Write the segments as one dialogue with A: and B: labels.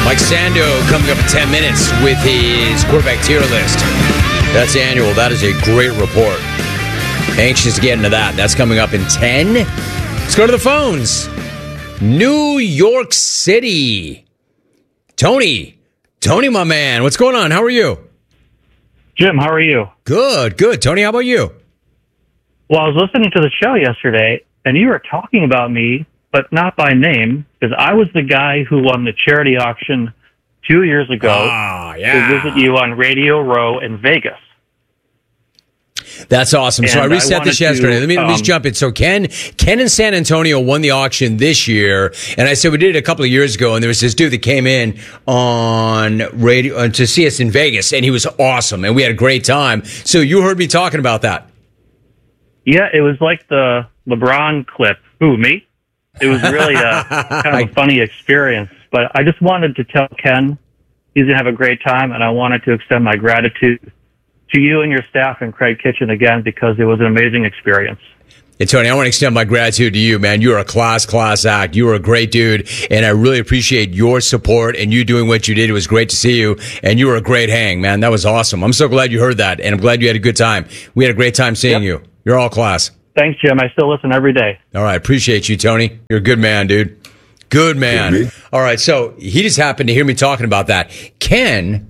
A: Mike Sando coming up in 10 minutes with his quarterback tier list. That's annual. That is a great report. Anxious to get into that. That's coming up in 10. Let's go to the phones. New York City. Tony, my man. What's going on? How are you?
B: Jim, how are you?
A: Good. Tony, how about you?
B: Well, I was listening to the show yesterday, and you were talking about me, but not by name, because I was the guy who won the charity auction 2 years ago to visit you on Radio Row in Vegas.
A: That's awesome. So I reset this yesterday. Let me jump in. So Ken in San Antonio won the auction this year, and I said we did it a couple of years ago, and there was this dude that came in on radio to see us in Vegas, and he was awesome, and we had a great time. So you heard me talking about that. Yeah,
B: it was like the LeBron clip. Who, me? It was really kind of a funny experience, but I just wanted to tell Ken he's going to have a great time, and I wanted to extend my gratitude to you and your staff and Craig Kitchen again, because it was an amazing experience.
A: Hey, Tony, I want to extend my gratitude to you, man. You're a class act. You were a great dude, and I really appreciate your support and you doing what you did. It was great to see you, and you were a great hang, man. That was awesome. I'm so glad you heard that, and I'm glad you had a good time. We had a great time seeing you. You're all class.
B: Thanks, Jim. I still listen every day.
A: All right. Appreciate you, Tony. You're a good man, dude. Good man. All right. So he just happened to hear me talking about that. Ken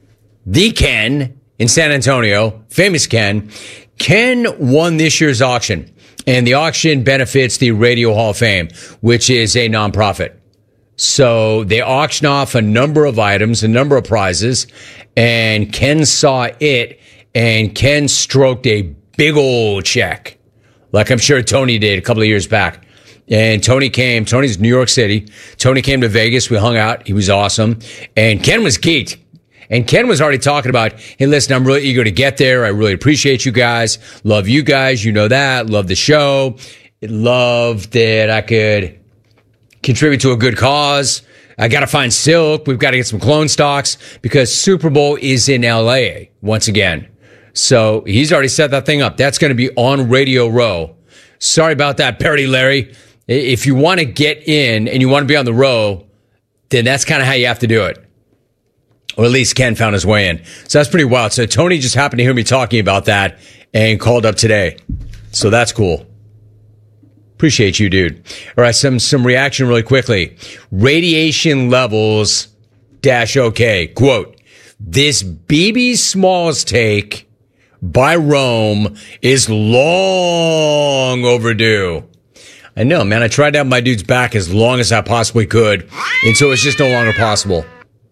A: in San Antonio, famous Ken won this year's auction, and the auction benefits the Radio Hall of Fame, which is a nonprofit. So they auction off a number of items, a number of prizes, and Ken saw it, and Ken stroked a big old check, like I'm sure Tony did a couple of years back. And Tony's New York City. Tony came to Vegas. We hung out. He was awesome. And Ken was geeked. And Ken was already talking about, hey, listen, I'm really eager to get there. I really appreciate you guys. Love you guys. You know that. Love the show. Love that I could contribute to a good cause. I got to find silk. We've got to get some clone stocks because Super Bowl is in LA once again. So he's already set that thing up. That's going to be on Radio Row. Sorry about that, Parody Larry. If you want to get in and you want to be on the row, then that's kind of how you have to do it. Or at least Ken found his way in. So that's pretty wild. So Tony just happened to hear me talking about that and called up today. So that's cool. Appreciate you, dude. All right, some reaction really quickly. Radiation levels -OK. Quote, this BB Smalls take by Rome is long overdue. I know, man. I tried to have my dude's back as long as I possibly could until it's just no longer possible.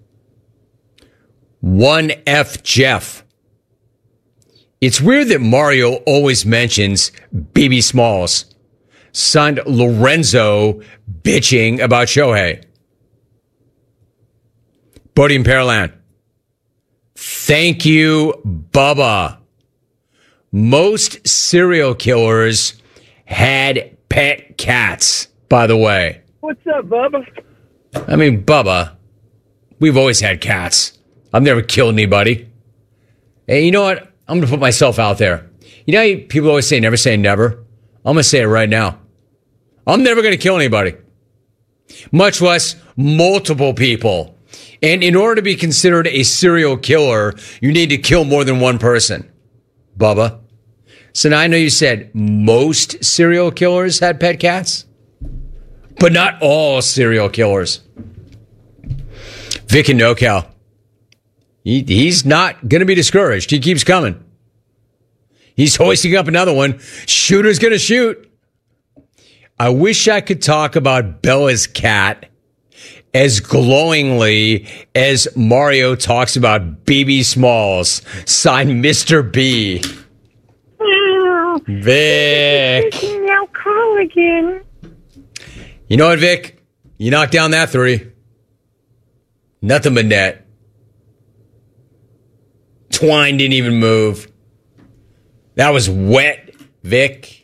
A: 1F Jeff. It's weird that Mario always mentions BB Smalls. Signed Lorenzo bitching about Shohei. Bodie in Pearland. Thank you, Bubba. Most serial killers had pet cats, by the way.
C: What's up, Bubba?
A: I mean, Bubba, we've always had cats. I've never killed anybody. Hey, you know what? I'm going to put myself out there. You know how people always say never say never? I'm going to say it right now. I'm never going to kill anybody, much less multiple people. And in order to be considered a serial killer, you need to kill more than one person, Bubba. So now I know you said most serial killers had pet cats, but not all serial killers. Vic in NoCal. He's not going to be discouraged. He keeps coming. He's hoisting up another one. Shooter's going to shoot. I wish I could talk about Bella's cat as glowingly as Mario talks about BB Smalls. Signed Mr. B. Vic.
C: Now call again.
A: You know what, Vic? You knocked down that 3. Nothing but net. Twine didn't even move. That was wet, Vic.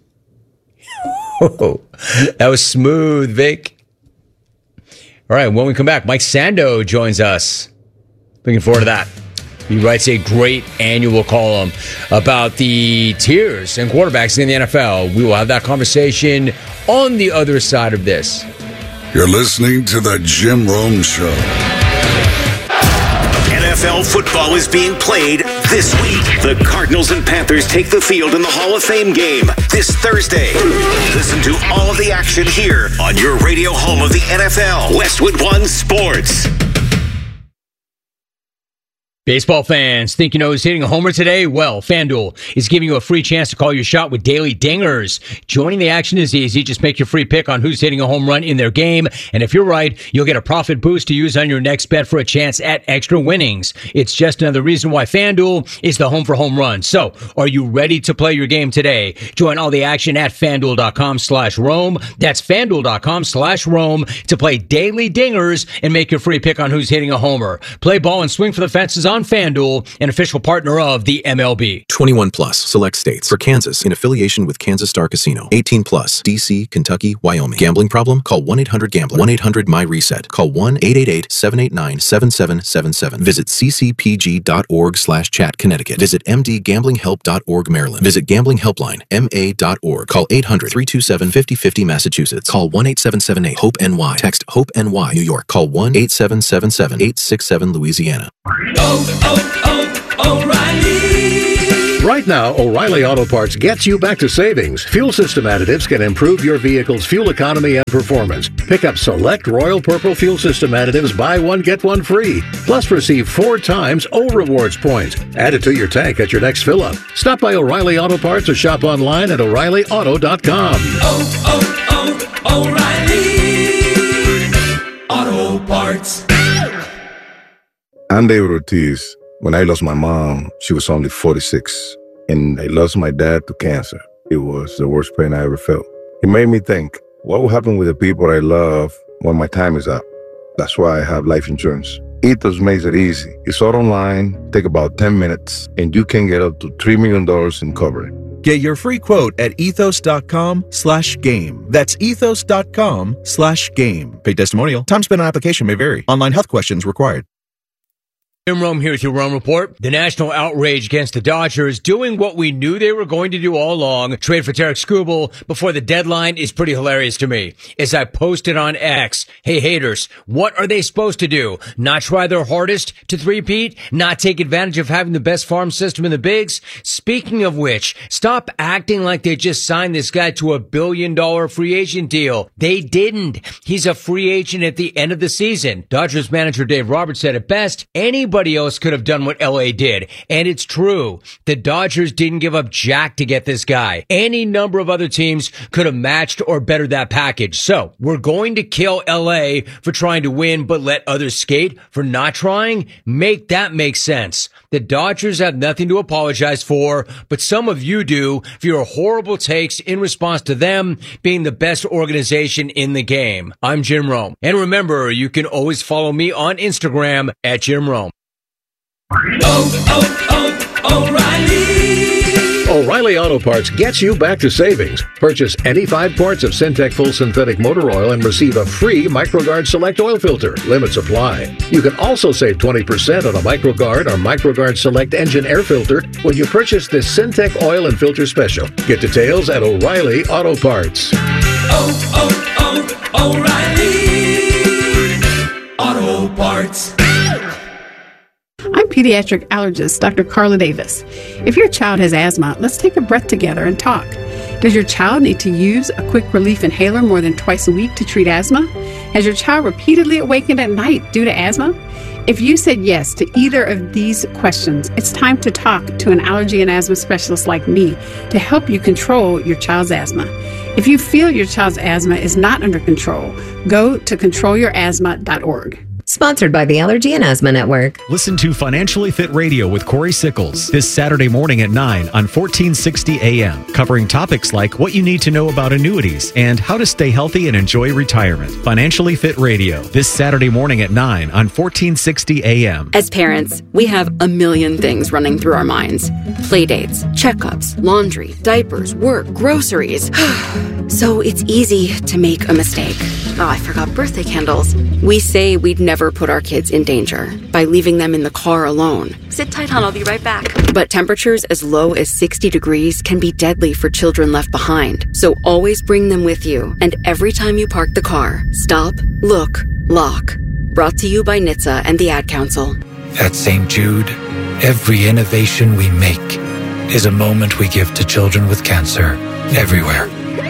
A: That was smooth, Vic. All right, when we come back, Mike Sando joins us. Looking forward to that. He writes a great annual column about the tiers and quarterbacks in the NFL. We will have that conversation on the other side of this.
D: You're listening to The Jim Rome Show. NFL football is being played this week. The Cardinals and Panthers take the field in the Hall of Fame game this Thursday. Listen to all of the action here on your radio home of the NFL, Westwood One Sports.
A: Baseball fans, think you know who's hitting a homer today? Well, FanDuel is giving you a free chance to call your shot with daily dingers. Joining the action is easy. Just make your free pick on who's hitting a home run in their game. And if you're right, you'll get a profit boost to use on your next bet for a chance at extra winnings. It's just another reason why FanDuel is the home for home runs. So, are you ready to play your game today? Join all the action at FanDuel.com/Rome. That's FanDuel.com/Rome to play daily dingers and make your free pick on who's hitting a homer. Play ball and swing for the fences on FanDuel, an official partner of the MLB.
E: 21 plus, select states. For Kansas, in affiliation with Kansas Star Casino. 18 plus, D.C., Kentucky, Wyoming. Gambling problem? Call 1-800-GAMBLER. 1-800-MY-RESET. Call 1-888-789-7777. Visit ccpg.org/chat, Connecticut. Visit mdgamblinghelp.org, Maryland. Visit Gambling Helpline, ma.org. Call 800-327-5050, Massachusetts. Call 1-8778-HOPE-NY. Text HOPE-NY, New York. Call 1-8777-867, Louisiana.
F: O'Reilly. Right now, O'Reilly Auto Parts gets you back to savings. Fuel system additives can improve your vehicle's fuel economy and performance. Pick up select Royal Purple fuel system additives, buy one, get one free. Plus, receive 4 times O Rewards points. Add it to your tank at your next fill-up. Stop by O'Reilly Auto Parts or shop online at O'ReillyAuto.com.
G: O'Reilly Auto Parts.
H: I'm David Ortiz. When I lost my mom, she was only 46, and I lost my dad to cancer. It was the worst pain I ever felt. It made me think, what will happen with the people I love when my time is up? That's why I have life insurance. Ethos makes it easy. It's all online, take about 10 minutes, and you can get up to $3 million in coverage.
I: Get your free quote at ethos.com/game. That's ethos.com/game. Paid testimonial. Time spent on application may vary. Online health questions required.
A: Jim Rome here with your Rome Report. The national outrage against the Dodgers doing what we knew they were going to do all along, trade for Tarek Skubal before the deadline, is pretty hilarious to me. As I posted on X, hey haters, what are they supposed to do? Not try their hardest to three-peat? Not take advantage of having the best farm system in the bigs? Speaking of which, stop acting like they just signed this guy to $1 billion free agent deal. They didn't. He's a free agent at the end of the season. Dodgers manager Dave Roberts said it best, anybody else could have done what LA did. And it's true. The Dodgers didn't give up jack to get this guy. Any number of other teams could have matched or bettered that package. So we're going to kill LA for trying to win, but let others skate for not trying? Make that make sense. The Dodgers have nothing to apologize for, but some of you do for your horrible takes in response to them being the best organization in the game. I'm Jim Rome. And remember, you can always follow me on Instagram at Jim Rome.
F: O'Reilly Auto Parts gets you back to savings. Purchase any 5 quarts of Syntec full synthetic motor oil and receive a free MicroGuard Select oil filter. Limits apply. You can also save 20% on a MicroGuard or MicroGuard Select engine air filter when you purchase this Syntec oil and filter special. Get details at O'Reilly Auto Parts.
G: O'Reilly Auto Parts.
J: I'm pediatric allergist Dr. Carla Davis. If your child has asthma, let's take a breath together and talk. Does your child need to use a quick relief inhaler more than twice a week to treat asthma? Has your child repeatedly awakened at night due to asthma? If you said yes to either of these questions, it's time to talk to an allergy and asthma specialist like me to help you control your child's asthma. If you feel your child's asthma is not under control, go to controlyourasthma.org.
K: Sponsored by the Allergy and Asthma Network.
L: Listen to Financially Fit Radio with Corey Sickles this Saturday morning at 9 on 1460 AM, covering topics like what you need to know about annuities and how to stay healthy and enjoy retirement. Financially Fit Radio this Saturday morning at 9 on 1460 AM.
M: As parents, we have a million things running through our minds. Playdates, checkups, laundry, diapers, work, groceries. So it's easy to make a mistake. Oh, I forgot birthday candles. We say we'd never put our kids in danger by leaving them in the car alone. Sit tight, hon, I'll be right back. But temperatures as low as 60 degrees can be deadly for children left behind. So always bring them with you. And every time you park the car, stop, look, lock. Brought to you by NHTSA and the Ad Council.
N: At St. Jude, every innovation we make is a moment we give to children with cancer everywhere.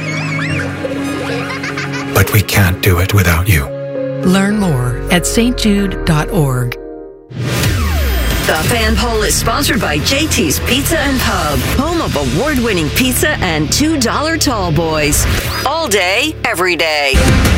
N: But we can't do it without you.
O: Learn more at stjude.org.
P: The Fan Poll is sponsored by JT's Pizza and Pub, home of award-winning pizza and $2 tall boys. All day, every day.